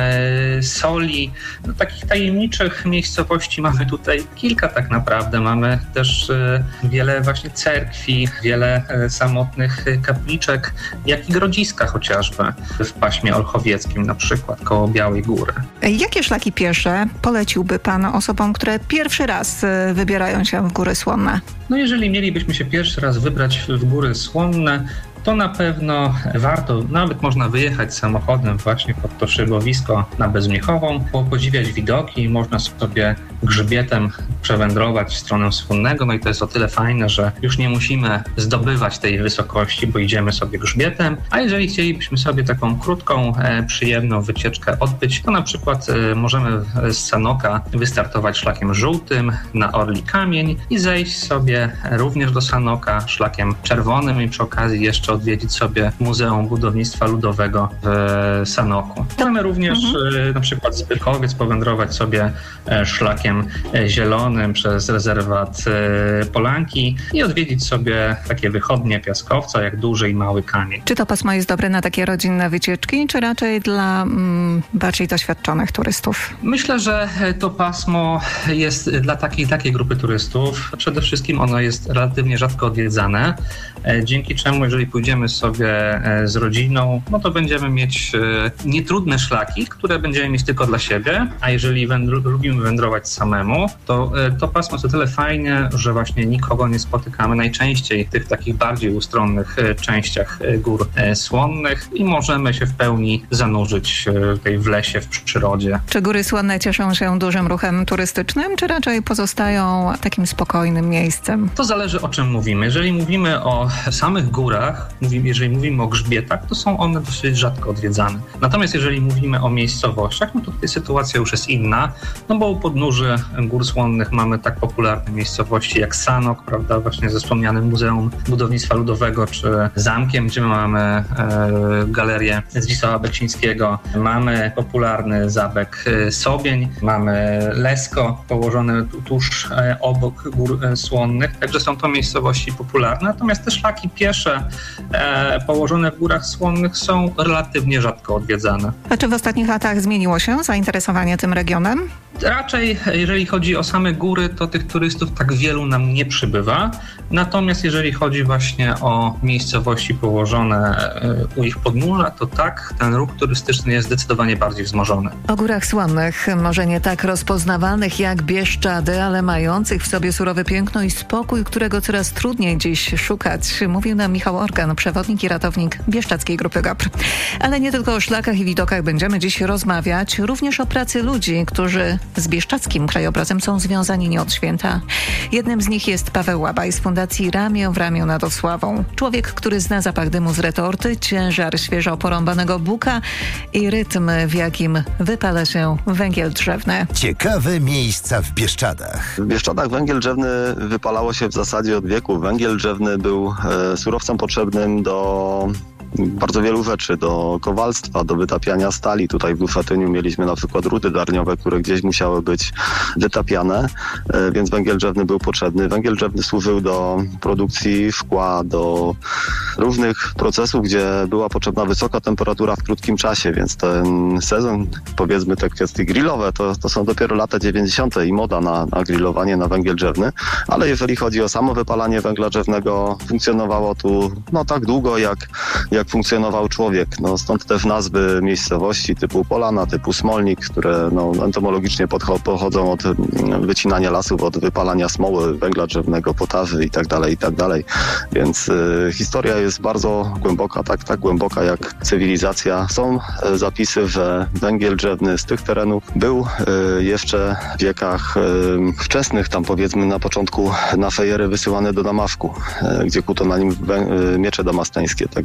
soli. No, takich tajemniczych miejscowości mamy tutaj kilka tak naprawdę. Mamy też wiele właśnie cerkwi, wiele samotnych kapliczek, jak i grodziska chociażby w paśmie olchowieckim, na przykład koło Białej Góry. Jakie szlaki piesze poleciłby pan osobom, które pierwszy raz wybierają się w Góry Słonne? No jeżeli mielibyśmy się pierwszy raz wybrać w Góry Słonne, to na pewno warto, nawet można wyjechać samochodem właśnie pod to szybowisko na Bezmiechową, podziwiać widoki, można sobie grzbietem przewędrować w stronę Słonnego, no i to jest o tyle fajne, że już nie musimy zdobywać tej wysokości, bo idziemy sobie grzbietem, a jeżeli chcielibyśmy sobie taką krótką, przyjemną wycieczkę odbyć, to na przykład możemy z Sanoka wystartować szlakiem żółtym na Orli Kamień i zejść sobie również do Sanoka szlakiem czerwonym i przy okazji jeszcze odwiedzić sobie Muzeum Budownictwa Ludowego w Sanoku. Możemy również na przykład z Bykowiec powędrować sobie szlakiem zielonym przez rezerwat Polanki i odwiedzić sobie takie wychodnie piaskowca jak Duży i Mały Kamień. Czy to pasmo jest dobre na takie rodzinne wycieczki, czy raczej dla bardziej doświadczonych turystów? Myślę, że to pasmo jest dla takiej grupy turystów. Przede wszystkim ono jest relatywnie rzadko odwiedzane, dzięki czemu jeżeli pójdziemy sobie z rodziną, no to będziemy mieć nietrudne szlaki, które będziemy mieć tylko dla siebie, a jeżeli lubimy wędrować samemu, to pasmo jest o tyle fajne, że właśnie nikogo nie spotykamy najczęściej w tych takich bardziej ustronnych częściach gór słonnych i możemy się w pełni zanurzyć tutaj w lesie, w przyrodzie. Czy Góry Słonne cieszą się dużym ruchem turystycznym, czy raczej pozostają takim spokojnym miejscem? To zależy, o czym mówimy. Jeżeli mówimy o samych górach, jeżeli mówimy o grzbietach, to są one dosyć rzadko odwiedzane. Natomiast jeżeli mówimy o miejscowościach, no to tutaj sytuacja już jest inna, no bo u podnóży Gór Słonnych mamy tak popularne miejscowości jak Sanok, prawda, właśnie ze wspomnianym Muzeum Budownictwa Ludowego, czy zamkiem, gdzie mamy galerię Zdzisława Beksińskiego, mamy popularny zamek Sobień, mamy Lesko położone tuż obok Gór Słonnych, także są to miejscowości popularne, natomiast te szlaki piesze położone w Górach Słonnych są relatywnie rzadko odwiedzane. A czy w ostatnich latach zmieniło się zainteresowanie tym regionem? Raczej, jeżeli chodzi o same góry, to tych turystów tak wielu nam nie przybywa. Natomiast jeżeli chodzi właśnie o miejscowości położone u ich podnóża, to tak, ten ruch turystyczny jest zdecydowanie bardziej wzmożony. O Górach Słonnych, może nie tak rozpoznawalnych jak Bieszczady, ale mających w sobie surowe piękno i spokój, którego coraz trudniej dziś szukać, mówił nam Michał Organ, przewodnik i ratownik Bieszczadzkiej Grupy GOPR. Ale nie tylko o szlakach i widokach będziemy dziś rozmawiać, również o pracy ludzi, którzy z bieszczadzkim krajobrazem są związani nie od święta. Jednym z nich jest Paweł Łabaj z Fundacji Ramię w ramię nad Osławą. Człowiek, który zna zapach dymu z retorty, ciężar świeżo porąbanego buka i rytm, w jakim wypala się węgiel drzewny. Ciekawe miejsca w Bieszczadach. W Bieszczadach węgiel drzewny wypalało się w zasadzie od wieku. Węgiel drzewny był surowcem potrzebnym do bardzo wielu rzeczy, do kowalstwa, do wytapiania stali. Tutaj w Dufetyniu mieliśmy na przykład rudy darniowe, które gdzieś musiały być wytapiane, więc węgiel drzewny był potrzebny. Węgiel drzewny służył do produkcji szkła, do różnych procesów, gdzie była potrzebna wysoka temperatura w krótkim czasie, więc ten sezon, powiedzmy te kwestie grillowe, to są dopiero lata 90. i moda na grillowanie na węgiel drzewny, ale jeżeli chodzi o samo wypalanie węgla drzewnego, funkcjonowało tu tak długo, jak funkcjonował człowiek. Stąd też nazwy miejscowości typu Polana, typu Smolnik, które entomologicznie pochodzą od wycinania lasów, od wypalania smoły, węgla drzewnego, potaży i tak dalej. Więc historia jest bardzo głęboka, tak głęboka jak cywilizacja. Są zapisy, że węgiel drzewny z tych terenów był jeszcze w wiekach wczesnych, tam powiedzmy na początku naszej ery wysyłany do Damaszku, gdzie kuto na nim miecze damaskańskie. Także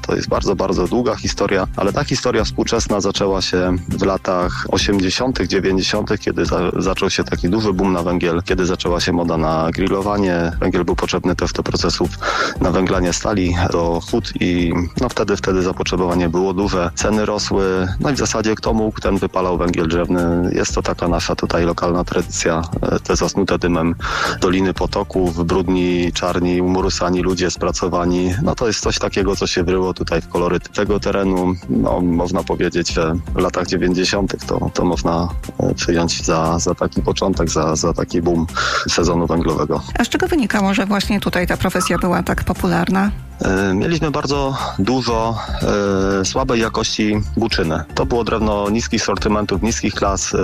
To jest bardzo, bardzo długa historia, ale ta historia współczesna zaczęła się w latach 80., 90., kiedy zaczął się taki duży boom na węgiel, kiedy zaczęła się moda na grillowanie. Węgiel był potrzebny też do procesów nawęglania stali, do hut i wtedy zapotrzebowanie było duże, ceny rosły, no i w zasadzie kto mógł, ten wypalał węgiel drzewny. Jest to taka nasza tutaj lokalna tradycja, te zasnute dymem doliny potoków, brudni, czarni, umorusani ludzie spracowani. No to jest coś takiego, co się wryło tutaj w koloryt tego terenu. No, można powiedzieć, że w latach 90. to można przyjąć za taki początek, za taki boom sezonu węglowego. A z czego wynikało, że właśnie tutaj ta profesja była tak popularna? Mieliśmy bardzo dużo słabej jakości buczyny. To było drewno niskich sortymentów, niskich klas,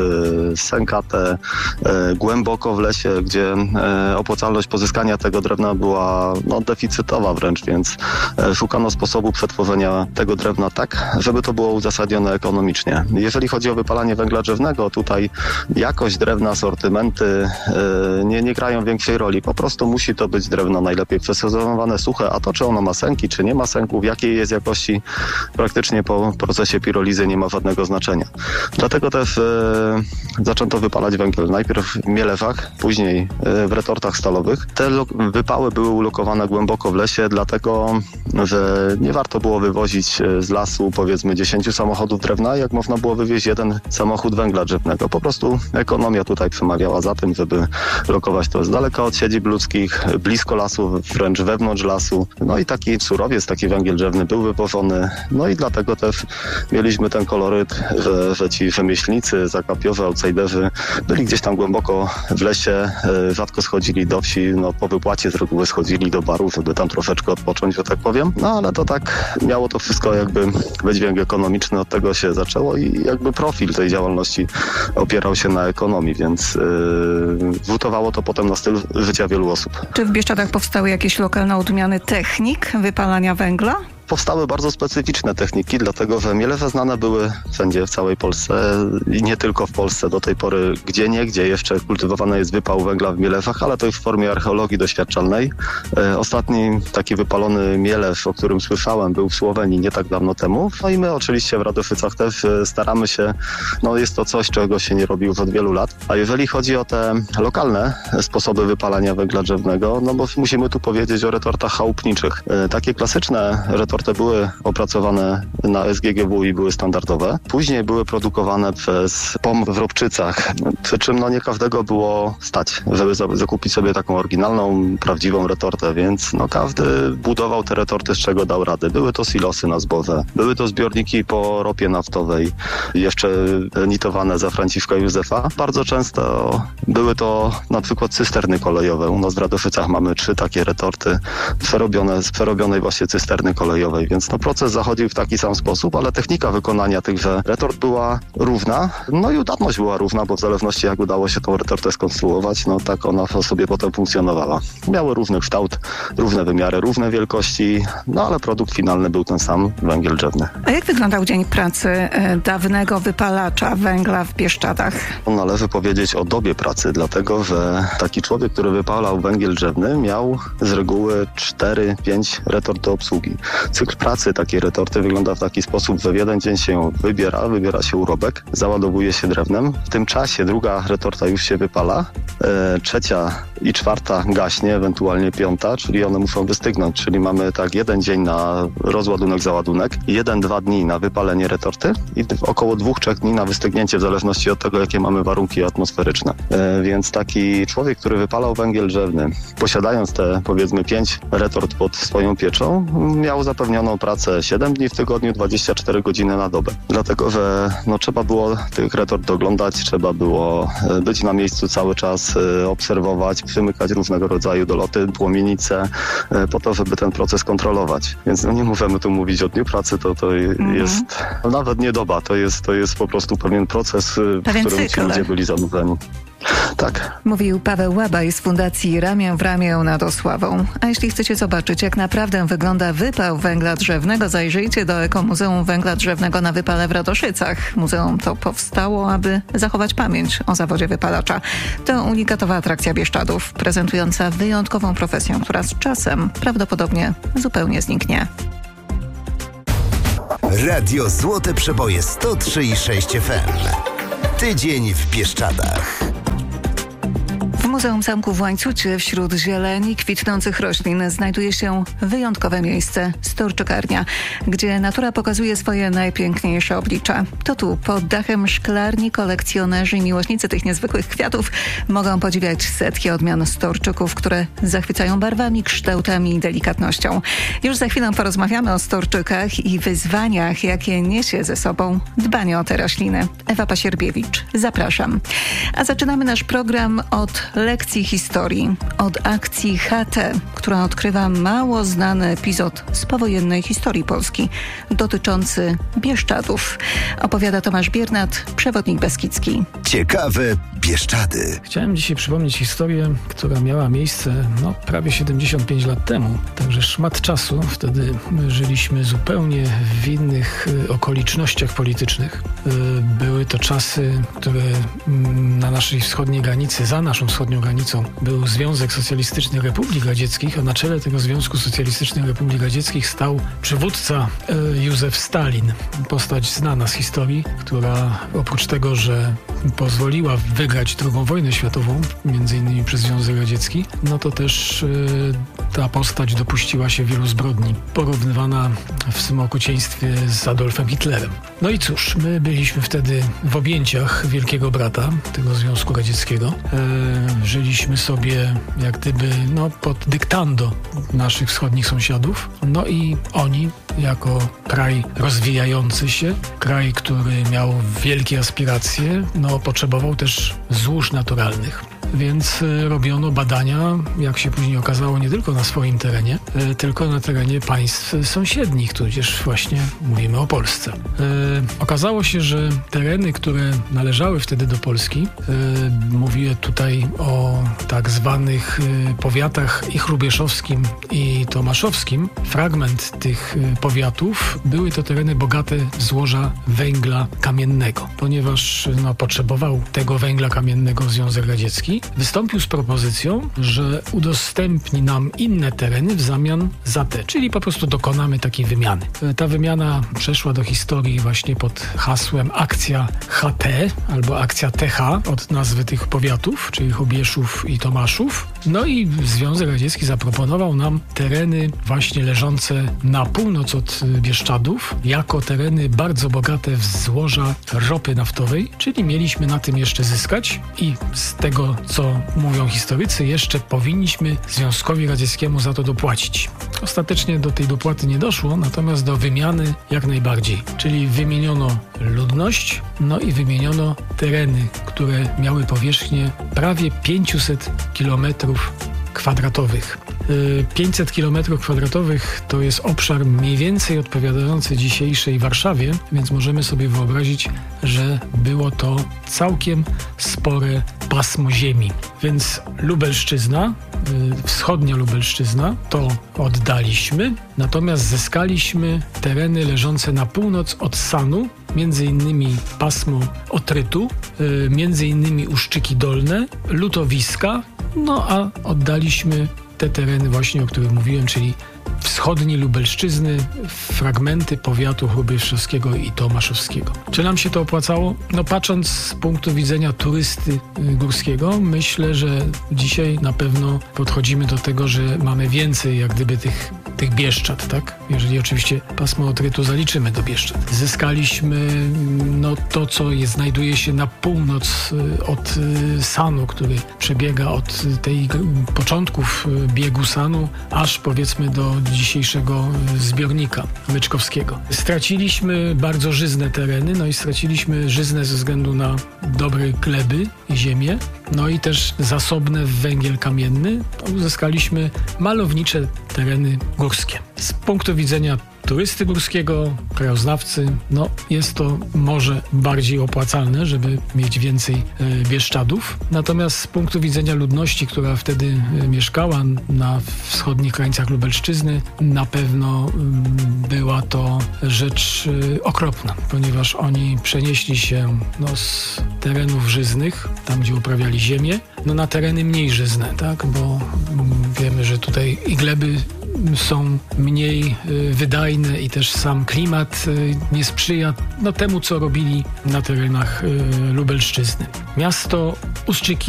sękate, głęboko w lesie, gdzie opłacalność pozyskania tego drewna była deficytowa wręcz, więc szukano sposobu przetworzenia tego drewna tak, żeby to było uzasadnione ekonomicznie. Jeżeli chodzi o wypalanie węgla drzewnego, tutaj jakość drewna, sortymenty nie grają większej roli. Po prostu musi to być drewno najlepiej przesezonowane, suche, a to czy ono ma sęki, czy nie ma sęków, jakiej jest jakości, praktycznie po procesie pirolizy nie ma żadnego znaczenia. Dlatego też zaczęto wypalać węgiel najpierw w mielewach, później w retortach stalowych. Te wypały były ulokowane głęboko w lesie, dlatego, że nie warto było wywozić z lasu powiedzmy 10 samochodów drewna, jak można było wywieźć jeden samochód węgla drzewnego. Po prostu ekonomia tutaj przemawiała za tym, żeby lokować to z daleka od siedzib ludzkich, blisko lasu, wręcz wewnątrz lasu. No i taki surowiec, taki węgiel drzewny był wywożony. No i dlatego też mieliśmy ten koloryt, że ci rzemieślnicy, zakapiowe, outsiderzy byli gdzieś tam głęboko w lesie, rzadko schodzili do wsi, po wypłacie z reguły schodzili do barów, żeby tam troszeczkę odpocząć, że tak powiem. No ale to tak miało to wszystko jakby wydźwięk ekonomiczny, od tego się zaczęło i jakby profil tej działalności opierał się na ekonomii, więc rzutowało to potem na styl życia wielu osób. Czy w Bieszczadach powstały jakieś lokalne odmiany technik wypalania węgla? Powstały bardzo specyficzne techniki, dlatego że mielewe znane były wszędzie w całej Polsce i nie tylko w Polsce. Do tej pory gdzieniegdzie jeszcze kultywowany jest wypał węgla w mielewach, ale to już w formie archeologii doświadczalnej. Ostatni taki wypalony mielew, o którym słyszałem, był w Słowenii nie tak dawno temu. No i my oczywiście w Radoszycach też staramy się, jest to coś, czego się nie robi już od wielu lat. A jeżeli chodzi o te lokalne sposoby wypalania węgla drzewnego, bo musimy tu powiedzieć o retortach chałupniczych. Takie klasyczne retorty były opracowane na SGGW i były standardowe. Później były produkowane przez POM w Robczycach, przy czym nie każdego było stać, żeby zakupić sobie taką oryginalną, prawdziwą retortę, więc każdy budował te retorty, z czego dał radę. Były to silosy na zboże, były to zbiorniki po ropie naftowej, jeszcze nitowane za Franciszka Józefa. Bardzo często były to na przykład cysterny kolejowe. U nas w Radoszycach mamy 3 takie retorty z przerobionej właśnie cysterny kolejowej. Więc proces zachodził w taki sam sposób, ale technika wykonania tychże retort była równa. I udatność była równa, bo w zależności jak udało się tą retortę skonstruować, tak ona sobie potem funkcjonowała. Miały różny kształt, równe wymiary, równe wielkości, ale produkt finalny był ten sam, węgiel drzewny. A jak wyglądał dzień pracy dawnego wypalacza węgla w Bieszczadach? Należy powiedzieć o dobie pracy, dlatego że taki człowiek, który wypalał węgiel drzewny, miał z reguły 4-5 retort do obsługi. Cykl pracy takiej retorty wygląda w taki sposób, że w jeden dzień się wybiera się urobek, załadowuje się drewnem. W tym czasie druga retorta już się wypala, trzecia i czwarta gaśnie, ewentualnie piąta, czyli one muszą wystygnąć, czyli mamy tak 1 dzień na rozładunek, załadunek, 1-2 dni na wypalenie retorty i około 2-3 dni na wystygnięcie, w zależności od tego, jakie mamy warunki atmosferyczne. Więc taki człowiek, który wypalał węgiel drzewny, posiadając te powiedzmy 5 retort pod swoją pieczą, miał zapewnioną pracę 7 dni w tygodniu, 24 godziny na dobę. Dlatego, że trzeba było tych retort doglądać, trzeba było być na miejscu cały czas, obserwować, przymykać różnego rodzaju doloty, płomienice, po to, żeby ten proces kontrolować. Więc nie możemy tu mówić o dniu pracy, to jest nawet nie doba, to jest po prostu pewien proces, w którym ci ludzie byli zanurzeni. Tak. Mówił Paweł Łabaj z Fundacji Ramię w ramię nad Osławą. A jeśli chcecie zobaczyć, jak naprawdę wygląda wypał węgla drzewnego, zajrzyjcie do Ekomuzeum Węgla Drzewnego na Wypale w Radoszycach. Muzeum to powstało, aby zachować pamięć o zawodzie wypalacza. To unikatowa atrakcja Bieszczadów, prezentująca wyjątkową profesję, która z czasem prawdopodobnie zupełnie zniknie. Radio Złote Przeboje 103,6 FM. Tydzień w Bieszczadach. W Muzeum Zamku w Łańcucie wśród zieleni kwitnących roślin znajduje się wyjątkowe miejsce – Storczykarnia, gdzie natura pokazuje swoje najpiękniejsze oblicze. To tu, pod dachem szklarni, kolekcjonerzy i miłośnicy tych niezwykłych kwiatów mogą podziwiać setki odmian storczyków, które zachwycają barwami, kształtami i delikatnością. Już za chwilę porozmawiamy o storczykach i wyzwaniach, jakie niesie ze sobą dbanie o te rośliny. Ewa Pasierbiewicz, zapraszam. A zaczynamy nasz program od lekcji historii, od akcji HT, która odkrywa mało znany epizod z powojennej historii Polski dotyczący Bieszczadów. Opowiada Tomasz Biernat, przewodnik beskidzki. Ciekawe Bieszczady. Chciałem dzisiaj przypomnieć historię, która miała miejsce prawie 75 lat temu. Także szmat czasu. Wtedy żyliśmy zupełnie w innych okolicznościach politycznych. Były to czasy, które na naszej wschodniej granicy, za naszą wschodnią granicą, był Związek Socjalistycznych Republik Radzieckich, a na czele tego Związku Socjalistycznych Republik Radzieckich stał przywódca Józef Stalin. Postać znana z historii, która oprócz tego, że pozwoliła wygrać II wojnę światową, między innymi przez Związek Radziecki, to też ta postać dopuściła się wielu zbrodni, porównywana w swym okrucieństwie z Adolfem Hitlerem. No i cóż, my byliśmy wtedy w objęciach Wielkiego Brata, tego Związku Radzieckiego. Żyliśmy sobie jak gdyby pod dyktando naszych wschodnich sąsiadów. No i oni jako kraj rozwijający się, kraj, który miał wielkie aspiracje, potrzebował też złóż naturalnych. Więc robiono badania, jak się później okazało, nie tylko na swoim terenie, tylko na terenie państw sąsiednich, tudzież właśnie mówimy o Polsce. Okazało się, że tereny, które należały wtedy do Polski, mówię tutaj o tak zwanych powiatach i chrubieszowskim i tomaszowskim, fragment tych powiatów były to tereny bogate w złoża węgla kamiennego. Ponieważ potrzebował tego węgla kamiennego Związek Radziecki, wystąpił z propozycją, że udostępni nam inne tereny w zamian za te, czyli po prostu dokonamy takiej wymiany. Ta wymiana przeszła do historii właśnie pod hasłem akcja HT albo akcja TH od nazwy tych powiatów, czyli Chrubieszów i Tomaszów. No i Związek Radziecki zaproponował nam tereny właśnie leżące na północ od Bieszczadów, jako tereny bardzo bogate w złoża ropy naftowej, czyli mieliśmy na tym jeszcze zyskać i z tego, co mówią historycy, jeszcze powinniśmy Związkowi Radzieckiemu za to dopłacić. Ostatecznie do tej dopłaty nie doszło, natomiast do wymiany jak najbardziej, czyli wymieniono ludność, i wymieniono tereny, które miały powierzchnię prawie 500 kilometrów kwadratowych. 500 km² to jest obszar mniej więcej odpowiadający dzisiejszej Warszawie, więc możemy sobie wyobrazić, że było to całkiem spore pasmo ziemi. Więc Lubelszczyzna, wschodnia Lubelszczyzna, to oddaliśmy, natomiast zyskaliśmy tereny leżące na północ od Sanu, między innymi pasmo Otrytu, między innymi Uszczyki Dolne, Lutowiska, a oddaliśmy te tereny właśnie, o których mówiłem, czyli wschodniej Lubelszczyzny, fragmenty powiatu chrubieszowskiego i tomaszowskiego. Czy nam się to opłacało? Patrząc z punktu widzenia turysty górskiego, myślę, że dzisiaj na pewno podchodzimy do tego, że mamy więcej jak gdyby tych Bieszczad, tak? Jeżeli oczywiście pasmo Otrytu zaliczymy do Bieszczad. Zyskaliśmy to, co znajduje się na północ od Sanu, który przebiega od tej początków biegu Sanu, aż powiedzmy do dzisiejszego zbiornika Myczkowskiego. Straciliśmy bardzo żyzne tereny, i straciliśmy żyzne ze względu na dobre gleby i ziemię, i też zasobne w węgiel kamienny. Uzyskaliśmy malownicze tereny górskie. Z punktu widzenia turysty górskiego, krajoznawcy, jest to może bardziej opłacalne, żeby mieć więcej Bieszczadów. Natomiast z punktu widzenia ludności, która wtedy mieszkała na wschodnich krańcach Lubelszczyzny, na pewno była to rzecz okropna, ponieważ oni przenieśli się z terenów żyznych, tam gdzie uprawiali ziemię, na tereny mniej żyzne, tak? Bo wiemy, że tutaj i gleby są mniej wydajne i też sam klimat nie sprzyja temu, co robili na terenach Lubelszczyzny. Miasto Ustrzyki